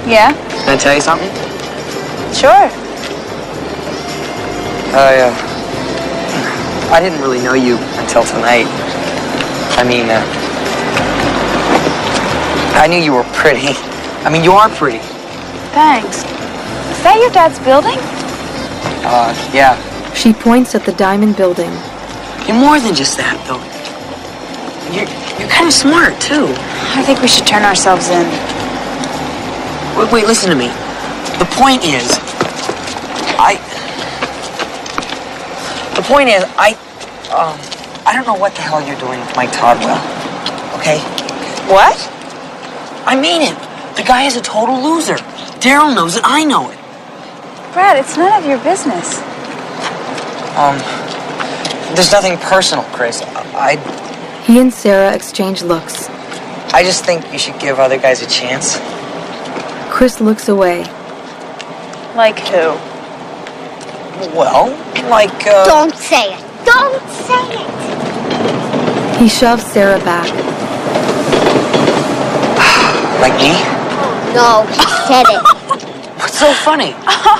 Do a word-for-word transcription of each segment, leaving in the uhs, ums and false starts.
Yeah? Can I tell you something? Sure. I, uh, I didn't really know you until tonight. I mean, uh, I knew you were pretty. I mean, you are pretty. Thanks. Is that your dad's building? Uh, yeah. She points at the diamond building. You're more than just that, though. You're, you're kind of smart, too. I think we should turn ourselves in. Wait, wait, listen to me. The point is, I... The point is, I... Um, I don't know what the hell you're doing with Mike Todwell. Okay? What? I mean it. The guy is a total loser. Daryl knows it. I know it. Brad, it's none of your business. Um, there's nothing personal, Chris. I... He and Sarah exchange looks. I just think you should give other guys a chance. Chris looks away. Like who? Well, like, uh... Don't say it. Don't say it. He shoves Sarah back. Like me? No, he said it. What's so funny?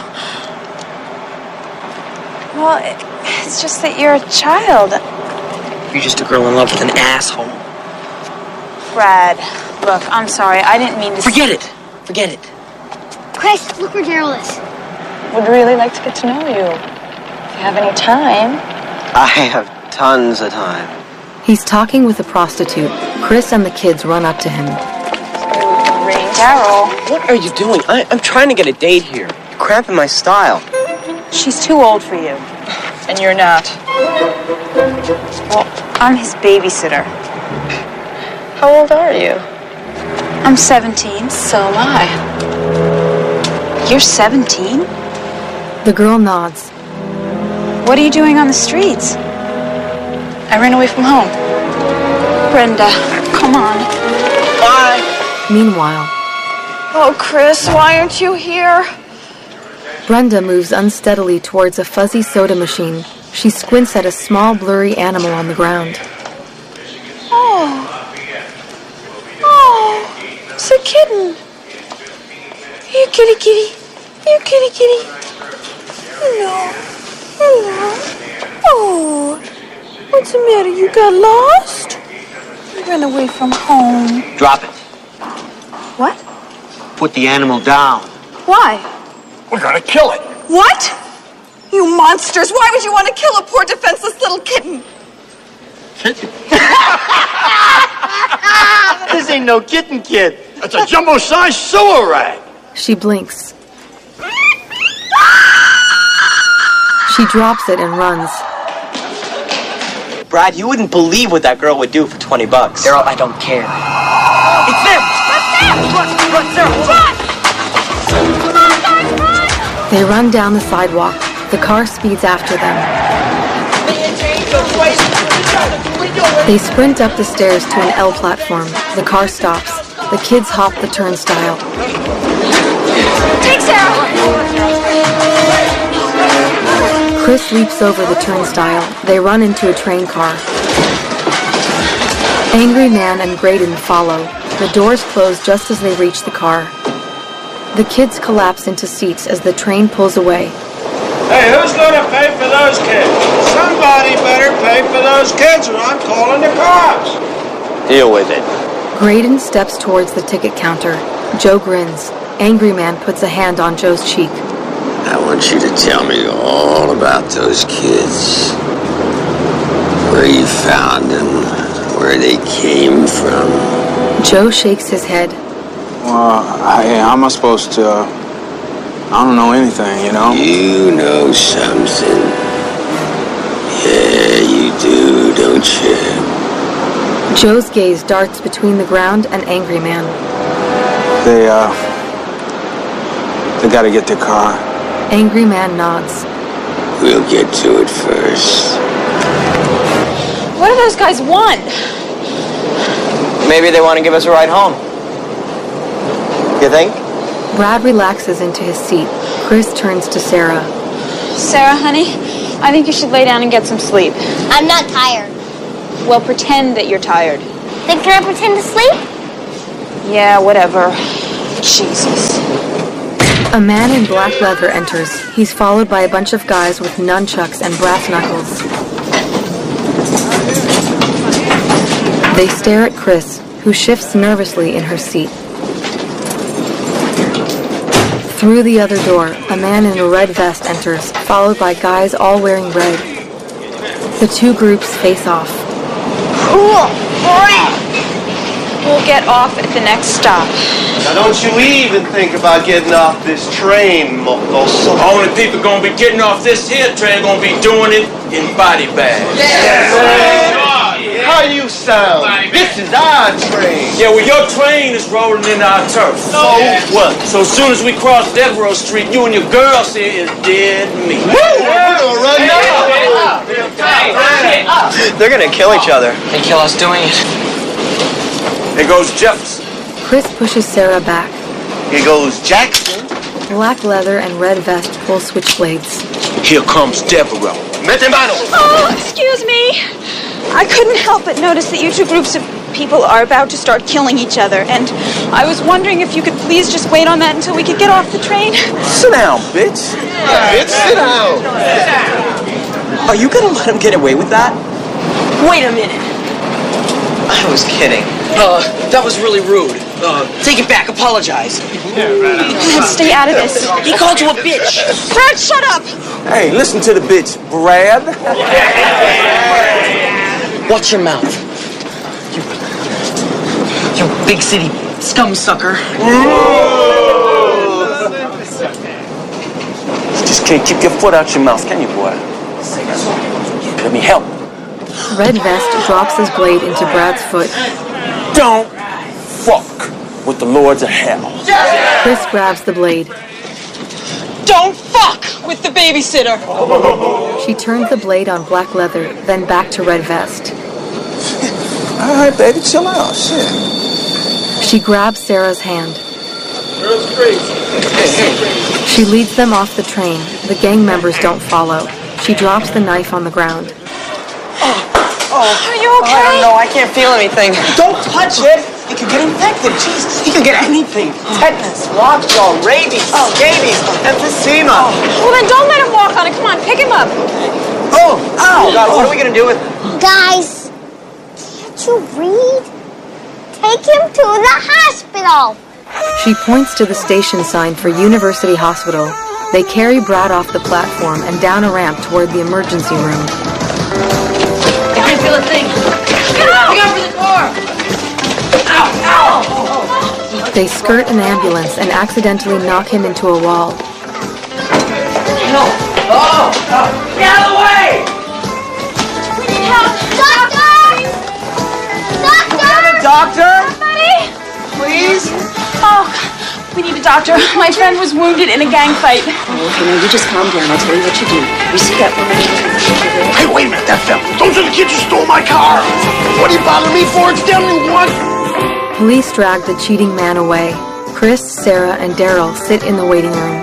Well, it, it's just that you're a child. You're just a girl in love with an asshole. Brad, look, I'm sorry. I didn't mean to... Forget it. Forget it. Chris, look where Daryl is. Would really like to get to know you. If you have any time. I have tons of time. He's talking with a prostitute. Chris and the kids run up to him. Daryl. What are you doing? I, I'm trying to get a date here. You're cramping my style. She's too old for you. And you're not. Well, I'm his babysitter. How old are you? I'm seventeen. So am I. You're seventeen? The girl nods. What are you doing on the streets? I ran away from home. Brenda, come on. Bye. Meanwhile, Oh, Chris, why aren't you here? Brenda moves unsteadily towards a fuzzy soda machine. She squints at a small, blurry animal on the ground. Oh. Oh, it's a kitten. Here, kitty, kitty. Here, kitty, kitty. Hello. Hello. Oh, what's the matter? You got lost? You ran away from home. Drop it. What? Put the animal down. Why? We're gonna kill it. What? You monsters! Why would you want to kill a poor defenseless little kitten? Kitten? This ain't no kitten kid. That's a jumbo-sized sewer rag. She blinks. She drops it and runs. Brad, you wouldn't believe what that girl would do for twenty bucks. Daryl, I don't care. It's them! Run, run, Sarah! Run! Come on, guys, run! They run down the sidewalk. The car speeds after them. They sprint up the stairs to an L platform. The car stops. The kids hop the turnstile. Take Sarah! Chris leaps over the turnstile. They run into a train car. Angry Man and Graydon follow. The doors close just as they reach the car. The kids collapse into seats as the train pulls away. Hey, who's gonna pay for those kids? Somebody better pay for those kids or I'm calling the cops. Deal with it. Graydon steps towards the ticket counter. Joe grins. Angry Man puts a hand on Joe's cheek. I want you to tell me all about those kids. Where you found them, where they came from. Joe shakes his head. Well, I, how am I supposed to... Uh, I don't know anything, you know? You know something. Yeah, you do, don't you? Joe's gaze darts between the ground and Angry Man. They, uh... They gotta get their car. Angry Man nods. We'll get to it first. What do those guys want? Maybe they want to give us a ride home. You think? Brad relaxes into his seat. Chris turns to Sarah. Sarah, honey, I think you should lay down and get some sleep. I'm not tired. Well, pretend that you're tired. Then can I pretend to sleep? Yeah, whatever. Jesus. A man in black leather enters. He's followed by a bunch of guys with nunchucks and brass knuckles. They stare at Chris, who shifts nervously in her seat. Through the other door, a man in a red vest enters, followed by guys all wearing red. The two groups face off. Cool. We'll get off at the next stop. Now don't you even think about getting off this train, Mocoso. Only people gonna be getting off this here train gonna be doing it in body bags. Yes. Yes. How you sound? This is our train. Yeah, well, your train is rolling into our turf. So what? So as soon as we cross Devereaux Street, you and your girls here is dead meat. Woo! We're gonna run down. They're gonna kill each other. They kill us doing it. Here goes Jefferson. Chris pushes Sarah back. Here goes Jackson. Black leather and red vest pull switchblades. Here comes Devereaux. Metemano. Oh, excuse me. I couldn't help but notice that you two groups of people are about to start killing each other, and I was wondering if you could please just wait on that until we could get off the train. Sit down, bitch. Yeah, bitch, sit down. Are you gonna let him get away with that? Wait a minute. I was kidding. Uh, that was really rude. Uh, take it back. Apologize. Let's stay out of this. He called you a bitch. Brad, shut up! Hey, listen to the bitch, Brad. Watch your mouth. You, you big city scum sucker. Just can't keep your foot out your mouth, can you, boy? Let me help. Red vest drops his blade into Brad's foot. Don't fuck with the lords of hell. Chris grabs the blade. Don't fuck with the babysitter. She turns the blade on black leather, then back to red vest. All right, baby, chill out. Shit. She grabs Sarah's hand. Girls crazy. She leads them off the train. The gang members don't follow. She drops the knife on the ground. Are you okay? I don't know. I can't feel anything. Don't touch it. You could get infected. Jesus, you could get anything. Tetanus, lockjaw, rabies, scabies, emphysema. Well, then don't let him walk on it. Come on, pick him up. Oh, ow. God, what are we going to do with him? Guys, can't you read? Take him to the hospital. She points to the station sign for University Hospital. They carry Brad off the platform and down a ramp toward the emergency room. I can't feel a thing. Look out for the door. Ow, ow. They skirt an ambulance and accidentally knock him into a wall. No. Oh, oh. Get out of the way. We need help. Doctor! Doctor! Doctor? Somebody? Please? Oh, we need a doctor. My friend was wounded in a gang fight. Oh, okay, now you just calm down. I'll tell you what you do. You see that woman? Hey, wait a minute, that fell. Those are the kids who stole my car. What are you bothering me for? It's deadly one. Police drag the cheating man away. Chris, Sarah, and Daryl sit in the waiting room.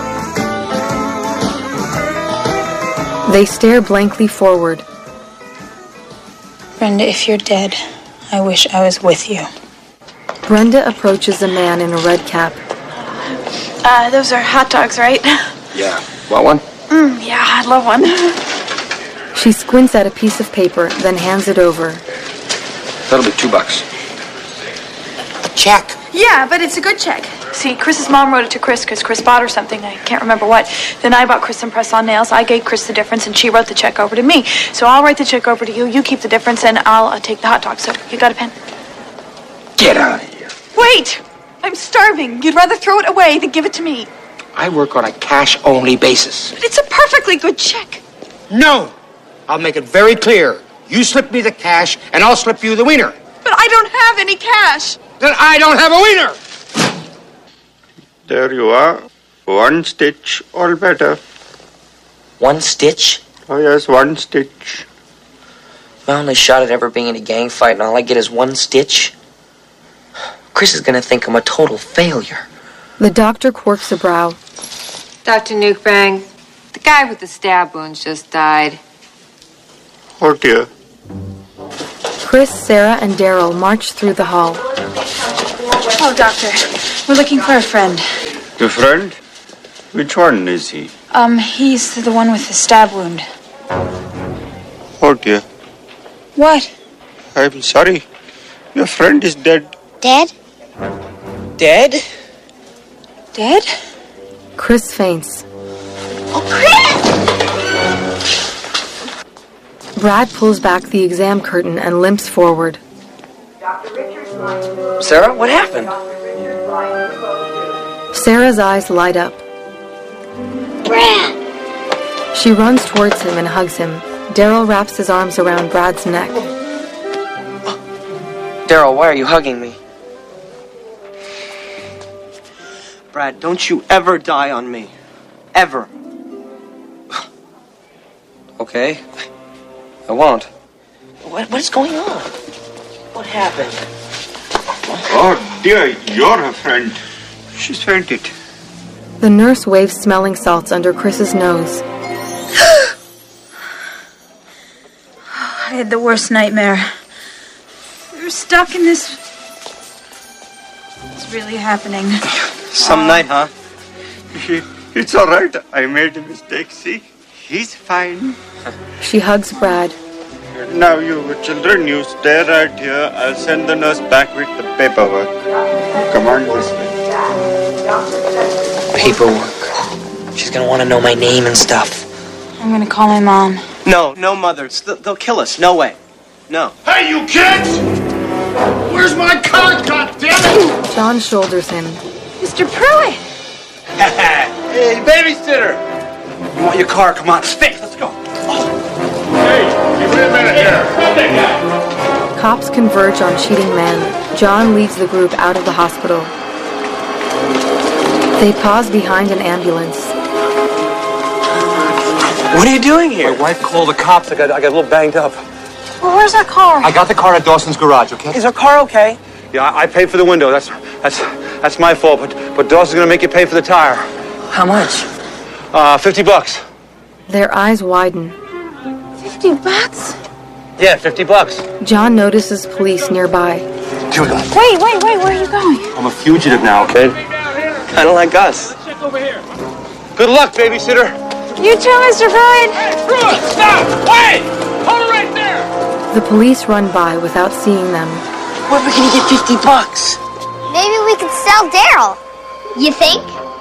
They stare blankly forward. Brenda, if you're dead, I wish I was with you. Brenda approaches a man in a red cap. Uh, those are hot dogs, right? Yeah. Want one? Mm, yeah, I'd love one. She squints at a piece of paper, then hands it over. That'll be two bucks. A check. Yeah, but it's a good check. See, Chris's mom wrote it to Chris because Chris bought her something. I can't remember what. Then I bought Chris some press-on nails. I gave Chris the difference, and she wrote the check over to me. So I'll write the check over to you. You keep the difference, and I'll uh, take the hot dog. So you got a pen? Get out of here. Wait! I'm starving. You'd rather throw it away than give it to me. I work on a cash-only basis. But it's a perfectly good check. No. I'll make it very clear. You slip me the cash, and I'll slip you the wiener. But I don't have any cash. Then I don't have a wiener. There you are. One stitch, all better. One stitch? Oh, yes, one stitch. My only shot at ever being in a gang fight, and all I get is one stitch? Chris is gonna think I'm a total failure. The doctor quirks a brow. Doctor Nukebang, the guy with the stab wounds just died. Oh, dear. Chris, Sarah, and Daryl march through the hall. Oh, doctor. We're looking for a friend. Your friend? Which one is he? Um, he's the one with the stab wound. Oh dear. What? I'm sorry. Your friend is dead. Dead? Dead? Dead? Chris faints. Oh, Chris! Brad pulls back the exam curtain and limps forward. Sarah, what happened? Sarah's eyes light up. Brad! She runs towards him and hugs him. Daryl wraps his arms around Brad's neck. Daryl, why are you hugging me? Brad, don't you ever die on me. Ever. Okay. I won't. What, what is going on? What happened? Oh dear, you're a friend. She's fainted. The nurse waves smelling salts under Chris's nose. I had the worst nightmare. We were stuck in this... It's really happening. Some uh, night, huh? It's all right. I made a mistake. See? He's fine. She hugs Brad. Now, you children, you stay right here. I'll send the nurse back with the paperwork. Come on this way. Paperwork. She's gonna want to know my name and stuff. I'm gonna call my mom. No, no mothers. They'll, they'll kill us. No way. No. Hey, you kids! Where's my car, goddammit? John shoulders him. Mister Pruitt! Hey, babysitter! You want your car? Come on. Stick. Let's go. Hey, give me a minute here. Stop that guy. Cops converge on Cheating Man. John leads the group out of the hospital. They pause behind an ambulance. What are you doing here? My wife called the cops. I got, I got a little banged up. Well, where's our car? I got the car at Dawson's garage, okay? Is our car okay? Yeah, I, I paid for the window. That's that's that's my fault. But but Dawson's gonna make you pay for the tire. How much? Uh, fifty bucks. Their eyes widen. Fifty bucks? Yeah, fifty bucks. John notices police nearby. Here we go. Wait, wait, wait, where are you going? I'm a fugitive now, okay? Kind of like us. Check over here. Good luck, babysitter. You too, Mister Pruitt. Hey, Pruitt, stop! Wait! Hold it right there! The police run by without seeing them. Where are we gonna get fifty bucks? Maybe we could sell Daryl. You think?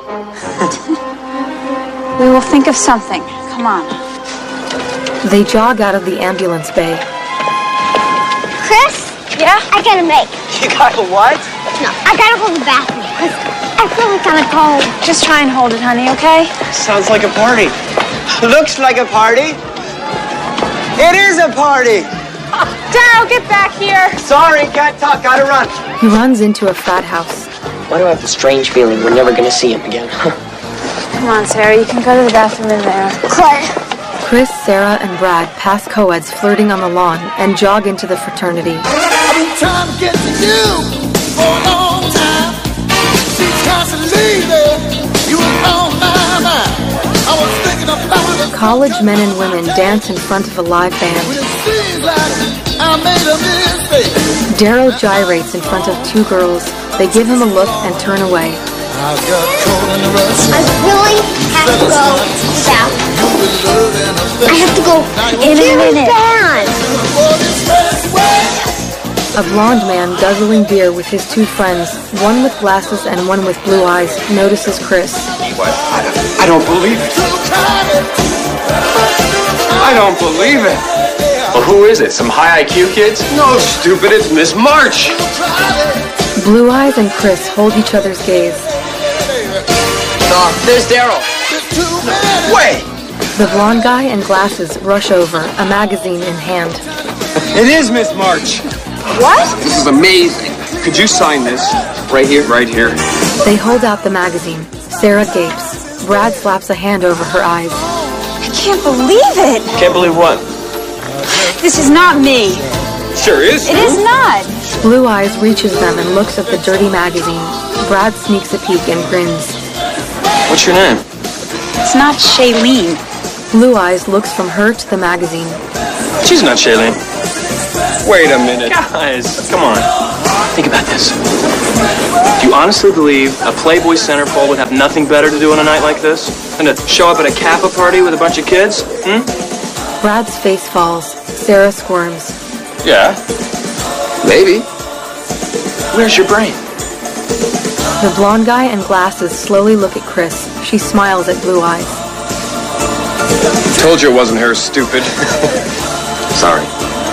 We will think of something. Come on. They jog out of the ambulance bay. Chris? Yeah? I gotta make. You got a what? No, I gotta go to the bathroom. Cause I feel like I'm at home. Just try and hold it, honey, okay? Sounds like a party. Looks like a party. It is a party. Daryl, get back here. Sorry, can't talk. Gotta run. He runs into a frat house. Why do I have the strange feeling we're never gonna see him again? Come on, Sarah, you can go to the bathroom in there. Claire. Chris, Sarah, and Brad pass co-eds flirting on the lawn and jog into the fraternity. I've been trying to get to you for a long time. She's constantly there. You were on my mind. I was thinking about it. College men and women dance in front of a live band. It seems like I made a mistake. Daryl gyrates in front of two girls. They give him a look and turn away. I got caught in the rush. I really have to go to the bathroom. I have to go in a minute. A blonde man guzzling beer with his two friends, one with glasses and one with blue eyes, notices Chris. I don't believe it. I don't believe it. Well, who is it? Some high I Q kids? No, stupid. It's Miss March. Blue Eyes and Chris hold each other's gaze. No, there's Daryl. Wait. The blonde guy and glasses rush over, a magazine in hand. It is Miss March. What? This is amazing. Could you sign this? Right here? Right here. They hold out the magazine. Sarah gapes. Brad slaps a hand over her eyes. I can't believe it. Can't believe what? This is not me. Sure is. It is not. Blue Eyes reaches them and looks at the dirty magazine. Brad sneaks a peek and grins. What's your name? It's not Shailene. Blue Eyes looks from her to the magazine. She's not Shailene. Wait a minute. Guys, come on. Think about this. Do you honestly believe a Playboy centerfold would have nothing better to do on a night like this than to show up at a Kappa party with a bunch of kids? Hmm? Brad's face falls. Sarah squirms. Yeah. Maybe. Where's your brain? The blonde guy and glasses slowly look at Chris. She smiles at Blue Eyes. Told you it wasn't her, stupid. Sorry.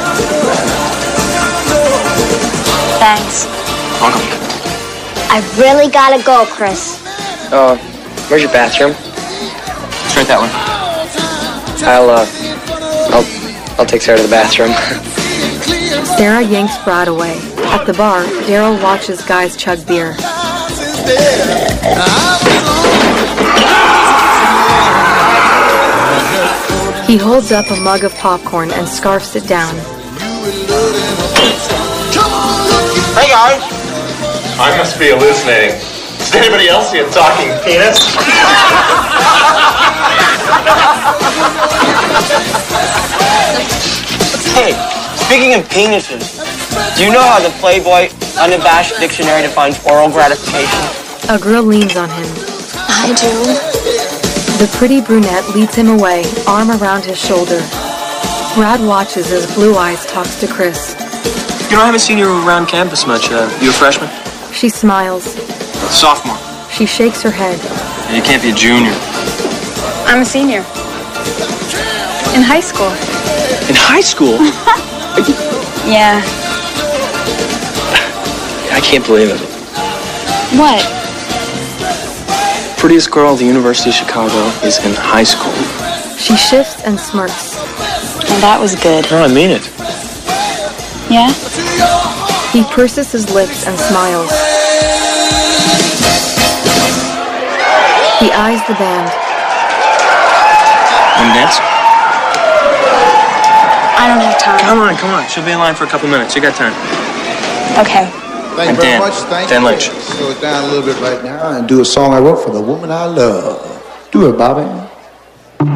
Thanks. Welcome. I really gotta go, Chris. Uh, where's your bathroom? Straight that way. I'll, uh, I'll, I'll take Sarah to the bathroom. Sarah yanks Brad away. At the bar, Daryl watches guys chug beer. He holds up a mug of popcorn and scarfs it down. Hey guys! I must be hallucinating. Is anybody else see a talking penis? Hey, speaking of penises, do you know how the Playboy Unabashed Dictionary defines oral gratification? A girl leans on him. I do. The pretty brunette leads him away, arm around his shoulder. Brad watches as Blue Eyes talks to Chris. You know, I haven't seen you around campus much. Uh, you a freshman? She smiles. Sophomore. She shakes her head. Yeah, you can't be a junior. I'm a senior. In high school. In high school? Yeah. I can't believe it. What? Prettiest girl at the University of Chicago is in high school. She shifts and smirks. Well, that was good. No, I mean it. Yeah? He purses his lips and smiles. He eyes the band. Want to dance? I don't have time. Come on, come on. She'll be in line for a couple minutes. You got time. Okay. Thank I'm you very Dan. much. Thank Dan you. Lynch. Slow it down a little bit right now and do a song I wrote for the woman I love. Do it, Bobby.